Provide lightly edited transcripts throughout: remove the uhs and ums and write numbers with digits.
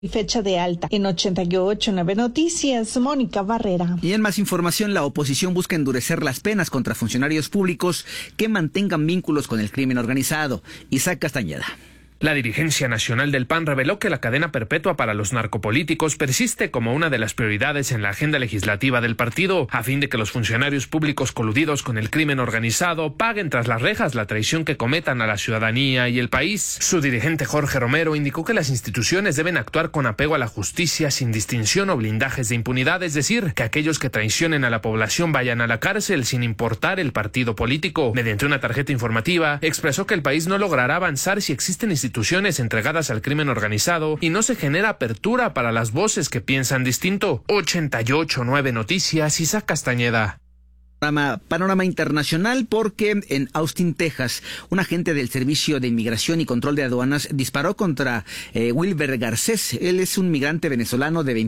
Y fecha de alta. En 88.9 Noticias, Mónica Barrera. Y en más información, la oposición busca endurecer las penas contra funcionarios públicos que mantengan vínculos con el crimen organizado. Isaac Castañeda. La dirigencia nacional del PAN reveló que la cadena perpetua para los narcopolíticos persiste como una de las prioridades en la agenda legislativa del partido, a fin de que los funcionarios públicos coludidos con el crimen organizado paguen tras las rejas la traición que cometan a la ciudadanía y el país. Su dirigente Jorge Romero indicó que las instituciones deben actuar con apego a la justicia sin distinción o blindajes de impunidad, es decir, que aquellos que traicionen a la población vayan a la cárcel sin importar el partido político. Mediante una tarjeta informativa, expresó que el país no logrará avanzar si existen instituciones entregadas al crimen organizado y no se genera apertura para las voces que piensan distinto. 88.9 Noticias, Isaac Castañeda. Panorama internacional, porque en Austin, Texas, un agente del Servicio de Inmigración y Control de Aduanas disparó contra Wilber Garcés. Él es un migrante venezolano de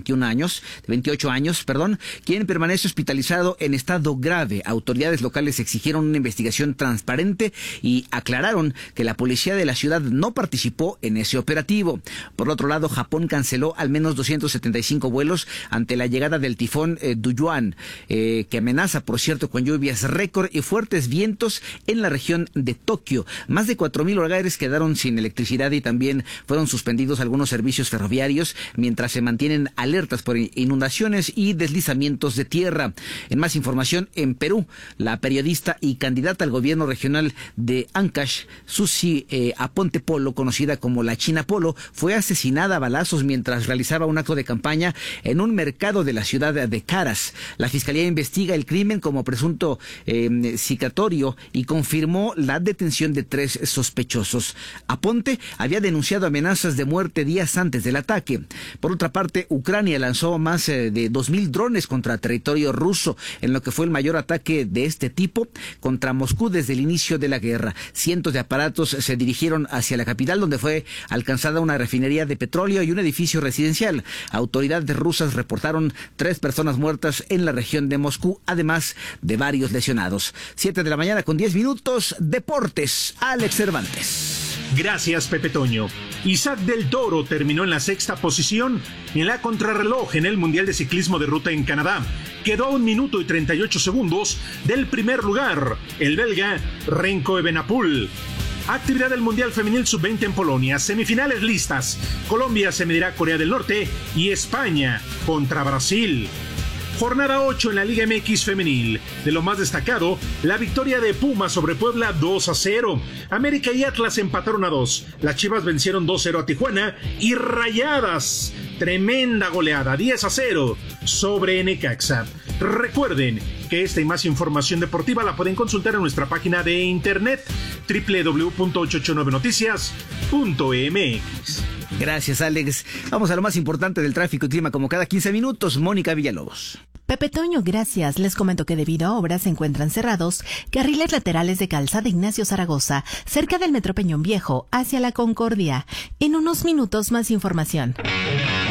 28 años, quien permanece hospitalizado en estado grave. Autoridades locales exigieron una investigación transparente y aclararon que la policía de la ciudad no participó en ese operativo. Por otro lado, Japón canceló al menos 275 vuelos ante la llegada del tifón Duyuan, que amenaza, por cierto, con lluvias récord y fuertes vientos en la región de Tokio. Más de 4,000 hogares quedaron sin electricidad y también fueron suspendidos algunos servicios ferroviarios mientras se mantienen alertas por inundaciones y deslizamientos de tierra. En más información, en Perú, la periodista y candidata al gobierno regional de Ancash, Susi Aponte Polo, conocida como la China Polo, fue asesinada a balazos mientras realizaba un acto de campaña en un mercado de la ciudad de Caras. La fiscalía investiga el crimen como presunto citatorio y confirmó la detención de 3 sospechosos. Aponte había denunciado amenazas de muerte días antes del ataque. Por otra parte, Ucrania lanzó más de 2,000 drones contra territorio ruso, en lo que fue el mayor ataque de este tipo contra Moscú desde el inicio de la guerra. Cientos de aparatos se dirigieron hacia la capital, donde fue alcanzada una refinería de petróleo y un edificio residencial. Autoridades rusas reportaron 3 personas muertas en la región de Moscú, además de varios lesionados. 7:10 a.m. Deportes, Alex Cervantes. Gracias, Pepe Toño. Isaac del Toro terminó en la 6ª posición en la contrarreloj en el Mundial de Ciclismo de Ruta en Canadá. Quedó a 1 minuto y 38 segundos del primer lugar, el belga Remco Evenepoel. Actividad del Mundial Femenil Sub-20 en Polonia. Semifinales listas. Colombia se medirá a Corea del Norte y España contra Brasil. Jornada 8 en la Liga MX Femenil. De lo más destacado, la victoria de Pumas sobre Puebla 2-0. América y Atlas empataron a 2. Las Chivas vencieron 2-0 a Tijuana y Rayadas, tremenda goleada, 10-0 sobre Necaxa. Recuerden que esta y más información deportiva la pueden consultar en nuestra página de internet www.889noticias.mx. Gracias, Alex. Vamos a lo más importante del tráfico y clima como cada 15 minutos. Mónica Villalobos. Pepe Toño, gracias. Les comento que debido a obras se encuentran cerrados carriles laterales de Calzada Ignacio Zaragoza, cerca del Metro Peñón Viejo, hacia La Concordia. En unos minutos más información.